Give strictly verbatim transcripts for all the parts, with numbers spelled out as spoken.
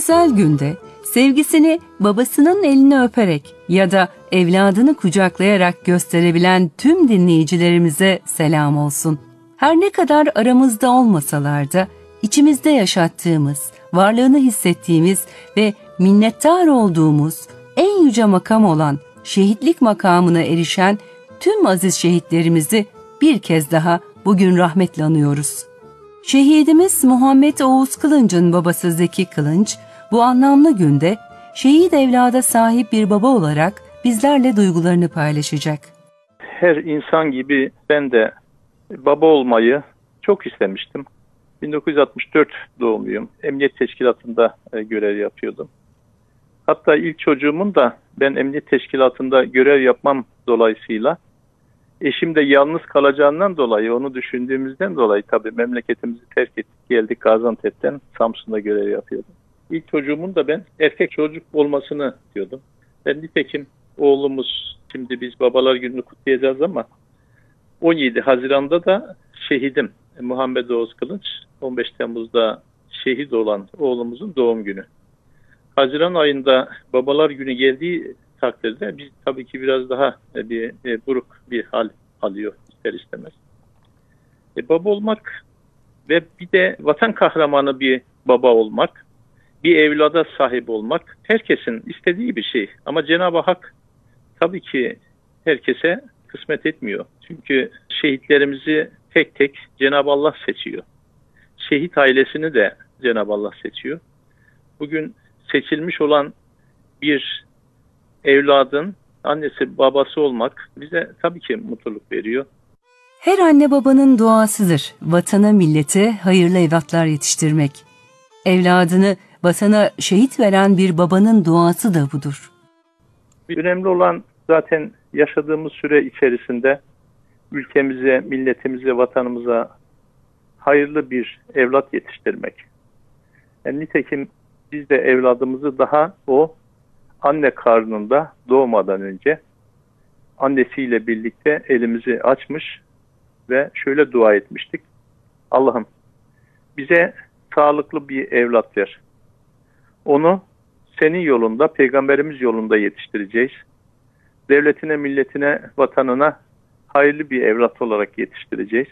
güzel günde sevgisini babasının elini öperek ya da evladını kucaklayarak gösterebilen tüm dinleyicilerimize selam olsun. Her ne kadar aramızda olmasalar da içimizde yaşattığımız, varlığını hissettiğimiz ve minnettar olduğumuz en yüce makam olan şehitlik makamına erişen tüm aziz şehitlerimizi bir kez daha bugün rahmetle anıyoruz. Şehidimiz Muhammed Oğuz Kılınç'ın babası Zeki Kılınç, bu anlamlı günde şehit evlada sahip bir baba olarak bizlerle duygularını paylaşacak. Her insan gibi ben de baba olmayı çok istemiştim. bin dokuz yüz altmış dört doğumluyum. Emniyet Teşkilatı'nda görev yapıyordum. Hatta ilk çocuğumun da ben Emniyet Teşkilatı'nda görev yapmam dolayısıyla eşim de yalnız kalacağından dolayı, onu düşündüğümüzden dolayı tabii memleketimizi terk ettik, geldik Gaziantep'ten Samsun'da görev yapıyordum. İlk çocuğumun da ben erkek çocuk olmasını diyordum. Ben nitekim oğlumuz, şimdi biz babalar gününü kutlayacağız ama on yedi Haziran'da da şehidim Muhammed Oğuz Kılınç, on beş Temmuz'da şehit olan oğlumuzun doğum günü. Haziran ayında babalar günü geldiği takdirde biz tabii ki biraz daha bir e, buruk bir hal alıyor ister istemez. E, baba olmak ve bir de vatan kahramanı bir baba olmak, bir evlada sahip olmak herkesin istediği bir şey. Ama Cenab-ı Hak tabii ki herkese kısmet etmiyor. Çünkü şehitlerimizi tek tek Cenab-ı Allah seçiyor. Şehit ailesini de Cenab-ı Allah seçiyor. Bugün seçilmiş olan bir evladın annesi babası olmak bize tabii ki mutluluk veriyor. Her anne babanın duasıdır vatana millete hayırlı evlatlar yetiştirmek. Evladını vatana şehit veren bir babanın duası da budur. Önemli olan zaten yaşadığımız süre içerisinde ülkemize, milletimize, vatanımıza hayırlı bir evlat yetiştirmek. Yani nitekim biz de evladımızı daha o anne karnında doğmadan önce annesiyle birlikte elimizi açmış ve şöyle dua etmiştik. Allah'ım bize sağlıklı bir evlat ver. Onu senin yolunda, peygamberimiz yolunda yetiştireceğiz. Devletine, milletine, vatanına hayırlı bir evlat olarak yetiştireceğiz.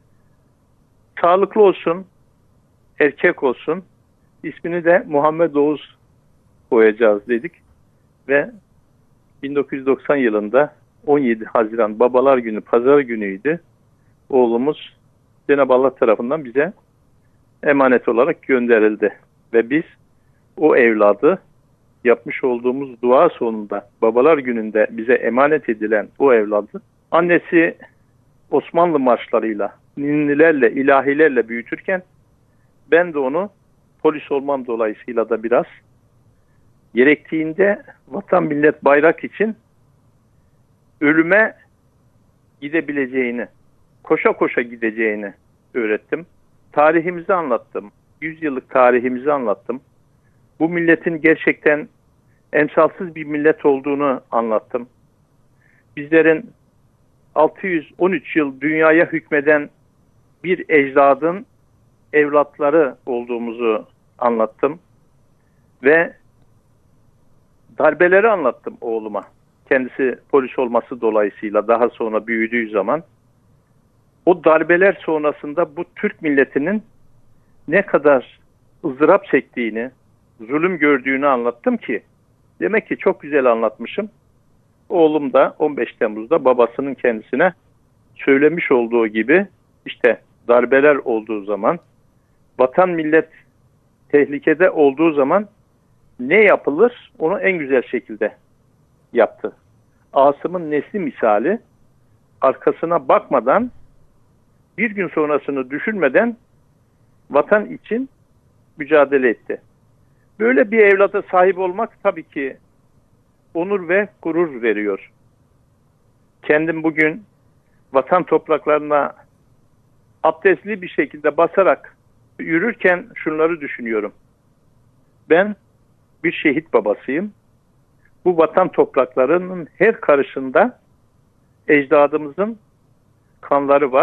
Sağlıklı olsun, erkek olsun, ismini de Muhammed Oğuz koyacağız dedik. Ve bin dokuz yüz doksan yılında on yedi Haziran Babalar Günü, Pazar günüydü. Oğlumuz Cenab-ı Allah tarafından bize emanet olarak gönderildi. Ve biz o evladı yapmış olduğumuz dua sonunda Babalar Günü'nde bize emanet edilen o evladı annesi Osmanlı marşlarıyla, ninnilerle, ilahilerle büyütürken ben de onu polis olmam dolayısıyla da biraz gerektiğinde vatan, millet, bayrak için ölüme gidebileceğini, koşa koşa gideceğini öğrettim. Tarihimizi anlattım. yüz yıllık tarihimizi anlattım. Bu milletin gerçekten emsalsız bir millet olduğunu anlattım. Bizlerin altı yüz on üç yıl dünyaya hükmeden bir ecdadın evlatları olduğumuzu anlattım. Ve darbeleri anlattım oğluma. Kendisi polis olması dolayısıyla daha sonra büyüdüğü zaman o darbeler sonrasında bu Türk milletinin ne kadar ızdırap çektiğini, zulüm gördüğünü anlattım ki demek ki çok güzel anlatmışım. Oğlum da on beş Temmuz'da babasının kendisine söylemiş olduğu gibi işte darbeler olduğu zaman, vatan millet tehlikede olduğu zaman ne yapılır onu en güzel şekilde yaptı. Asım'ın nesli misali arkasına bakmadan, bir gün sonrasını düşünmeden vatan için mücadele etti. Böyle bir evlada sahip olmak tabii ki onur ve gurur veriyor. Kendim bugün vatan topraklarına abdestli bir şekilde basarak yürürken şunları düşünüyorum. Ben bir şehit babasıyım. Bu vatan topraklarının her karışında ecdadımızın kanları var.